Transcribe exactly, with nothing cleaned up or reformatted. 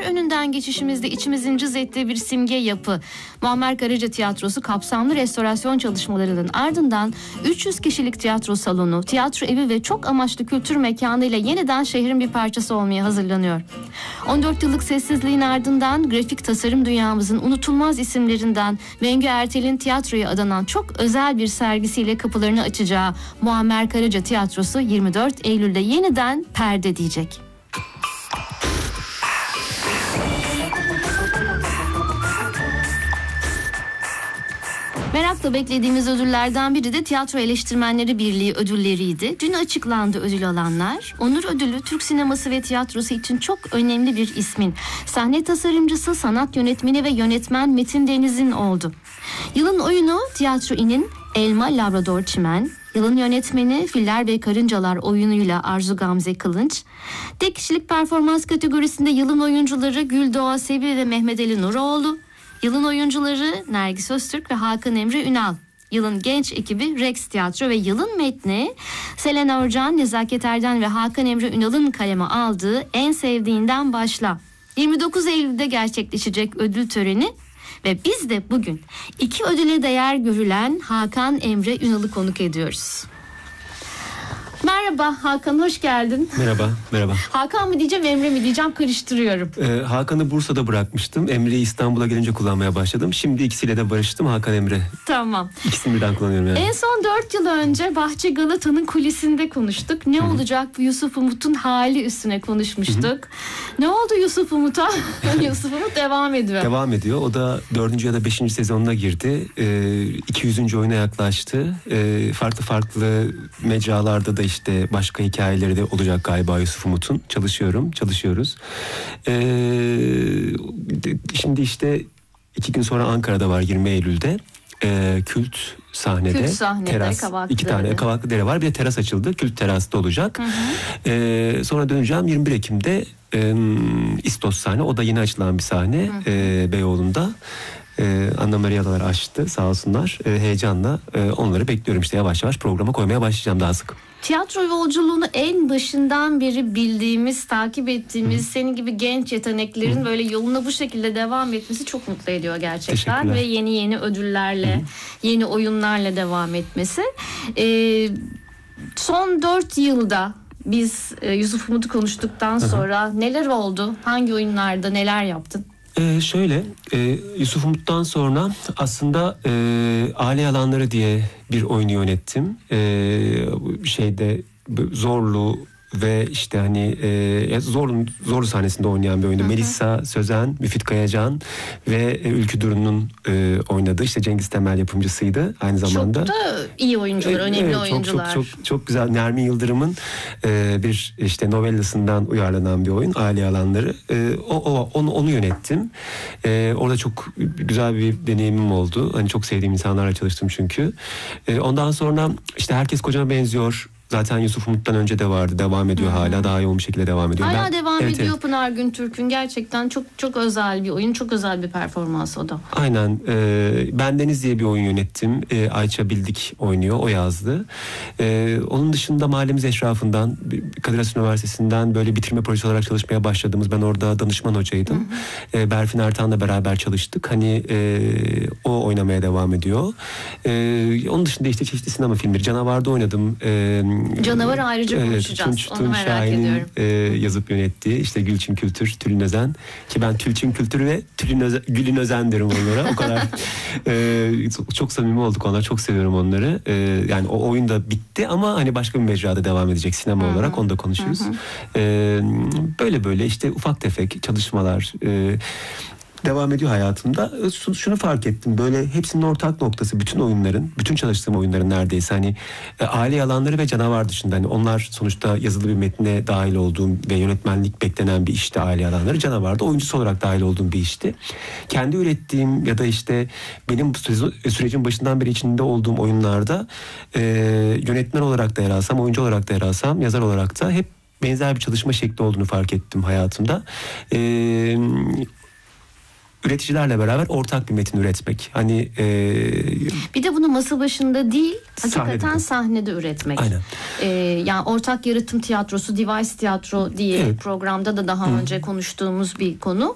önünden geçişimizde içimizin cız ettiği bir simge yapı. Muammer Karaca Tiyatrosu kapsamlı restorasyon çalışmalarının ardından üç yüz kişilik tiyatro salonu, tiyatro evi ve çok amaçlı kültür mekanı ile yeniden şehrin bir parçası olmaya hazırlanıyor. on dört yıllık sessizliğin ardından grafik tasarım dünyamızın unutulmaz isimlerinden Bengü Ertel'in tiyatroya adanan çok özel bir sergisiyle kapılarını açacağı Muammer Karaca Tiyatrosu yirmi dört Eylül'de yeniden perde diyecek. Merakla beklediğimiz ödüllerden biri de Tiyatro Eleştirmenleri Birliği ödülleriydi. Dün açıklandı ödül alanlar. Onur ödülü Türk sineması ve tiyatrosu için çok önemli bir ismin sahne tasarımcısı, sanat yönetmeni ve yönetmen Metin Deniz'in oldu. Yılın oyunu Tiyatro İ'nin Elma Labrador Çimen, yılın yönetmeni Filler ve Karıncalar oyunuyla Arzu Gamze Kılınç. Tek kişilik performans kategorisinde yılın oyuncuları Güldoğa Sevi ve Mehmet Ali Nuroğlu. Yılın oyuncuları Nergis Öztürk ve Hakan Emre Ünal. Yılın genç ekibi Rex Tiyatro ve yılın metni Selena Orcan, Nezaket Erden ve Hakan Emre Ünal'ın kaleme aldığı En Sevdiğinden Başla. yirmi dokuz Eylül'de gerçekleşecek ödül töreni ve biz de bugün iki ödüle değer görülen Hakan Emre Ünal'ı konuk ediyoruz. Merhaba Hakan, hoş geldin. Merhaba, merhaba. Hakan mı diyeceğim, Emre mi diyeceğim, karıştırıyorum. Ee, Hakan'ı Bursa'da bırakmıştım. Emre'yi İstanbul'a gelince kullanmaya başladım. Şimdi ikisiyle de barıştım. Hakan Emre. Tamam. İkisini birden kullanıyorum yani. En son dört yıl önce Bahçe Galata'nın kulisinde konuştuk. Ne Hı-hı. olacak bu Yusuf Umut'un hali üstüne konuşmuştuk. Hı-hı. Ne oldu Yusuf Umut'a? Yusuf Umut devam ediyor. Devam ediyor. O da dördüncü ya da beşinci sezonuna girdi. Ee, iki yüzüncü oyuna yaklaştı. Ee, farklı farklı mecralarda da işte başka hikayeleri de olacak galiba Yusuf Umut'un. Çalışıyorum, çalışıyoruz. Ee, şimdi işte iki gün sonra Ankara'da var yirmi Eylül'de. Ee, Kült sahnede, Kült sahnede teras, iki tane Kavaklıdere var. Bir de teras açıldı. Kült terasta olacak. Hı hı. Ee, sonra döneceğim yirmi bir Ekim'de e, İstos sahne. O da yeni açılan bir sahne. Hı hı. E, Beyoğlu'nda. Ee, Anna Maria'lar açtı sağ olsunlar. Ee, heyecanla e, onları bekliyorum işte yavaş yavaş programa koymaya başlayacağım daha sık. Tiyatro yolculuğunu en başından beri bildiğimiz, takip ettiğimiz, Hı. senin gibi genç yeteneklerin Hı. böyle yoluna bu şekilde devam etmesi çok mutlu ediyor gerçekten. Ve yeni yeni ödüllerle, Hı. yeni oyunlarla devam etmesi. Ee, son dört yılda biz e, Yusuf Umut'u konuştuktan sonra Hı. neler oldu? Hangi oyunlarda neler yaptın? Ee, şöyle e, Yusuf Umut'tan sonra aslında e, Aile Yalanları diye bir oyunu yönettim. E, şeyde Zorlu ve işte hani e, Zorlu, Zorlu sahnesinde oynayan bir oyundu. Hı hı. Melisa Sözen, Müfit Kayacan ve e, Ülkü Duru'nun e, oynadığı işte Cengiz Temel yapımcısıydı aynı zamanda. Çok da iyi oyuncular, e, önemli evet, oyuncular. Çok, çok çok çok güzel. Nermin Yıldırım'ın e, bir işte novellasından uyarlanan bir oyun Aile Yalanları. E, o, o onu onu yönettim. E, orada çok güzel bir deneyimim oldu. Hani çok sevdiğim insanlarla çalıştım çünkü. E, ondan sonra işte Herkes Kocama Benziyor. Zaten Yusuf Umut'tan önce de vardı. Devam ediyor hmm. hala. Daha yoğun bir şekilde devam ediyor. Hala ben, devam evet, ediyor evet. Pınar Güntürk'ün. Gerçekten çok çok özel bir oyun. Çok özel bir performans o da. Aynen. E, Bendeniz diye bir oyun yönettim. E, Ayça Bildik oynuyor. O yazdı. E, onun dışında mahallemiz eşrafından Kadir Has Üniversitesi'nden böyle bitirme projesi olarak çalışmaya başladığımız. Ben orada danışman hocaydım. Hmm. E, Berfin Ertan'la beraber çalıştık. Hani e, o oynamaya devam ediyor. E, onun dışında işte çeşitli sinema filmleri. Canavar'da oynadım. E, Canavar ayrıca evet, konuşacağız. Tunç, Onu Tunç merak Şahin'in, ediyorum. E, yazıp yönettiği işte Gülçin Kültür, Tülin Özen. Ki ben Tülçin Kültür ve Tülin Özen, Gülün Özen derim onlara. O kadar e, çok, çok samimi olduk onlar. Çok seviyorum onları. E, yani o oyun da bitti ama hani başka bir mecrada devam edecek sinema Hı-hı. olarak. Onu da konuşuruz. E, böyle böyle işte ufak tefek çalışmalar... E, devam ediyor hayatımda. Şunu fark ettim. Böyle hepsinin ortak noktası bütün oyunların, bütün çalıştığım oyunların neredeyse hani Aile Yalanları ve Canavar dışında hani onlar sonuçta yazılı bir metne dahil olduğum ve yönetmenlik beklenen bir işti Aile Yalanları. Canavar'da oyuncusu olarak dahil olduğum bir işti. Kendi ürettiğim ya da işte benim sürecin başından beri içinde olduğum oyunlarda e, yönetmen olarak da yer alsam, oyuncu olarak da yer alsam, yazar olarak da hep benzer bir çalışma şekli olduğunu fark ettim hayatımda. Eee üreticilerle beraber ortak bir metin üretmek. Hani e, bir de bunu masa başında değil, hakikaten sahnede, sahnede üretmek. Aynen. E, yani ortak yaratım tiyatrosu, device tiyatro diye evet. programda da daha Hı. önce konuştuğumuz bir konu.